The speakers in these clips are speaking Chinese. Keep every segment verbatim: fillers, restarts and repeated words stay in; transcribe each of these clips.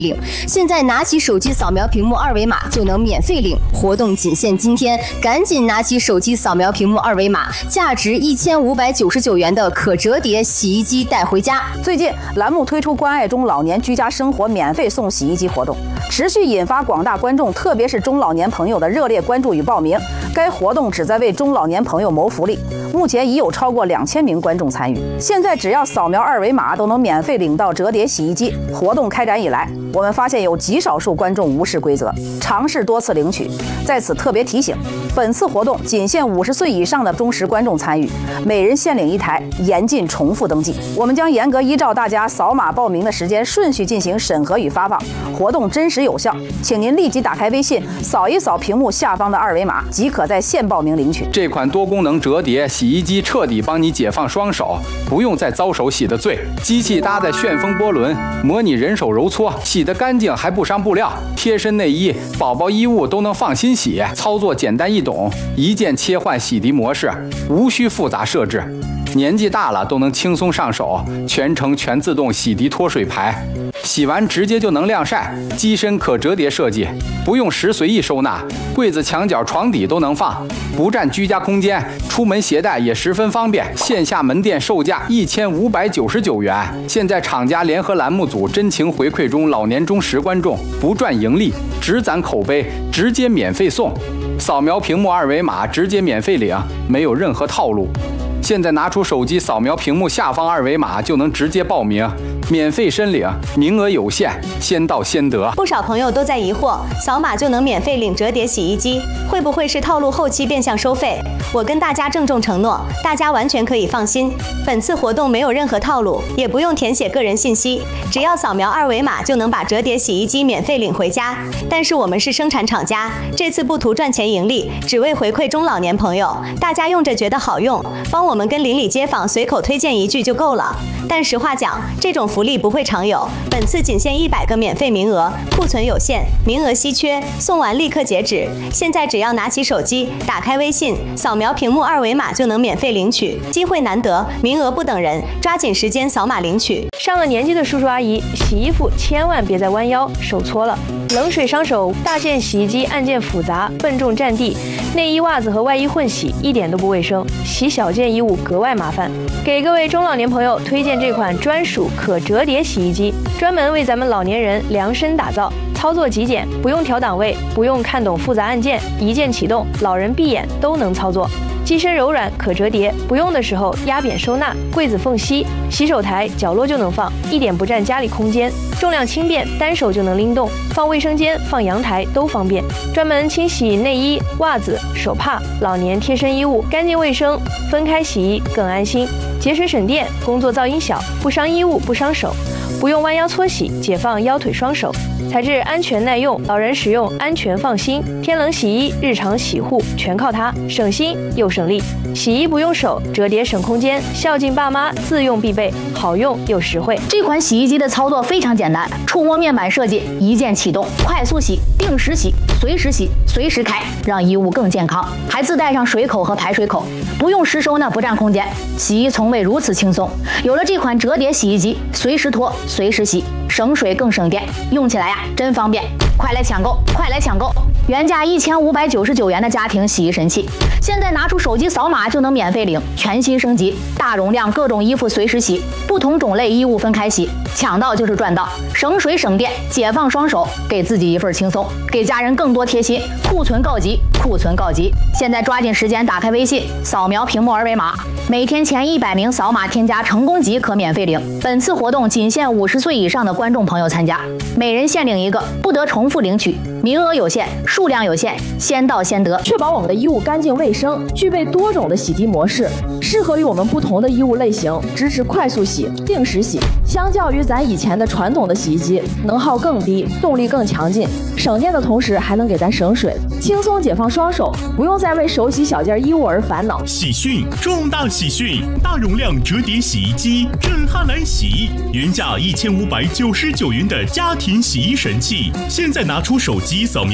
领，现在拿起手机扫描屏幕二维码就能免费领，活动仅限今天，赶紧拿起手机扫描屏幕二维码，价值一千五百九十九元的可折叠洗衣机带回家。 最近栏目推出关爱中老年居家生活免费送洗衣机活动，持续引发广大观众，特别是中老年朋友的热烈关注与报名。该活动旨在为中老年朋友谋福利，目前已有超过两千名观众参与。现在只要扫描二维码都能免费领到折叠洗衣机。活动开展以来，我们发现有极少数观众无视规则，尝试多次领取。在此特别提醒，本次活动仅限五十岁以上的忠实观众参与，每人限领一台，严禁重复登记。我们将严格依照大家扫码报名的时间顺序进行审核与发放，活动真实有效。请您立即打开微信，扫一扫屏幕下方的二维码，即可在线报名领取。 这款多功能折叠洗衣机彻底帮你解放双手，不用再遭手洗的罪。机器搭载旋风波轮，模拟人手揉搓，洗得干净还不伤布料。贴身内衣、宝宝衣物都能放心洗，操作简单易懂，一键切换洗涤模式，无需复杂设置。年纪大了都能轻松上手，全程全自动洗涤脱水排，洗完直接就能晾晒。机身可折叠设计，不用时随意收纳，柜子、墙角、床底都能放，不占居家空间，出门携带也十分方便。线下门店售价一千五百九十九元，现在厂家联合栏目组真情回馈中老年忠实观众，不赚盈利，只攒口碑，直接免费送。扫描屏幕二维码直接免费领，没有任何套路。现在拿出手机扫描屏幕下方二维码就能直接报名，免费申领，名额有限，先到先得。 不少朋友都在疑惑，扫码就能免费领折叠洗衣机，会不会是套路后期变相收费？我跟大家郑重承诺，大家完全可以放心，本次活动没有任何套路，也不用填写个人信息，只要扫描二维码就能把折叠洗衣机免费领回家。但是我们是生产厂家，这次不图赚钱盈利，只为回馈中老年朋友，大家用着觉得好用，帮我们跟邻里街坊随口推荐一句就够了。但实话讲，这种福利不会常有，本次仅限一百个免费名额，库存有限，名额稀缺，送完立刻截止。现在只要拿起手机，打开微信，扫描屏幕二维码就能免费领取，机会难得，名额不等人，抓紧时间扫码领取。 上了年纪的叔叔阿姨，洗衣服千万别再弯腰，手搓了，冷水伤手。大件洗衣机按键复杂，笨重占地，内衣、袜子和外衣混洗，一点都不卫生，洗小件衣物格外麻烦。给各位中老年朋友推荐这款专属可折叠洗衣机，专门为咱们老年人量身打造，操作极简，不用调档位，不用看懂复杂按键，一键启动，老人闭眼都能操作。机身柔软可折叠，不用的时候压扁收纳，柜子缝隙、洗手台角落就能放，一点不占家里空间。重量轻便，单手就能拎动，放卫生间、放阳台都方便。专门清洗内衣、袜子、手帕、老年贴身衣物，干净卫生，分开洗衣更安心，节水省电，工作噪音小，不伤衣物不伤手，不用弯腰搓洗，解放腰腿双手。材质安全耐用，老人使用安全放心。天冷洗衣、日常洗护全靠它，省心又省力。洗衣不用手，折叠省空间，孝敬爸妈自用必备，好用又实惠。 这款洗衣机的操作非常简单，触摸面板设计，一键启动，快速洗、定时洗、随时洗、随时开，让衣物更健康。还自带上水口和排水口，不用实收纳，不占空间。洗衣从未如此轻松。有了这款折叠洗衣机，随时脱，随时洗，省水更省电，用起来呀真方便。快来抢购，快来抢购！原价一千五百九十九元的家庭洗衣神器，现在拿出手机扫码就能免费领，全新升级，大容量各种衣服随时洗，不同种类衣物分开洗，抢到就是赚到，省水省电，解放双手，给自己一份轻松，给家人更多贴心。库存告急，库存告急！现在抓紧时间打开微信，扫描屏幕二维码，每天前一百名扫码添加成功即可免费领。本次活动仅限五十岁以上的观众朋友参加，每人限领一个，不得重复领取，名额有限，数量有限，先到先得。 确保我们的衣物干净卫生，具备多种的洗涤模式，适合于我们不同的衣物类型，支持快速洗、定时洗。相较于咱以前的传统的洗衣机，能耗更低，动力更强劲，省电的同时还能给咱省水，轻松解放双手，不用再为手洗小件衣物而烦恼。 喜讯！重大喜讯！大容量折叠洗衣机震撼来袭，原价一千五百九十九元的家庭洗衣神器，现在拿出手机扫描屏幕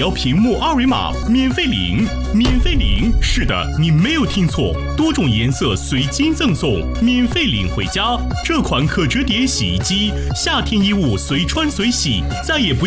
目二维码免费领，免费领，是的，你没有听错，多种颜色随机赠送，免费领回家。这款可折叠洗衣机，夏天衣物随穿随洗，再也不